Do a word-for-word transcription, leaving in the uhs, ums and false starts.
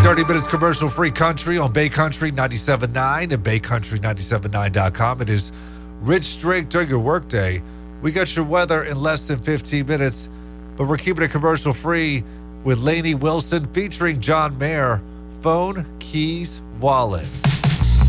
thirty minutes commercial-free country on Bay Country ninety-seven point nine and Bay Country ninety-seven point nine dot com. It is Rich Drake during your workday. We got your weather in less than fifteen minutes, but we're keeping it commercial-free with Lainey Wilson featuring John Mayer, Phone, Keys, Wallet.